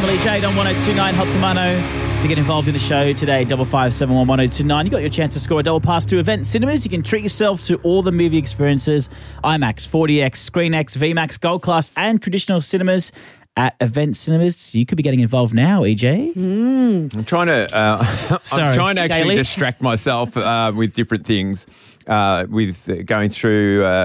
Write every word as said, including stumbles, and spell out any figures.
Emily Jade on one oh two nine Hot Tomato. To get involved in the show today, double five seven one one oh two nine. You got your chance to score a double pass to Event Cinemas. You can treat yourself to all the movie experiences: IMAX, four D X, ScreenX, V MAX, Gold Class, and traditional cinemas at Event Cinemas. You could be getting involved now, E J. Mm. I'm trying to. Uh, I'm trying to actually Gaily? distract myself uh, with different things. Uh, with uh, going through. Uh,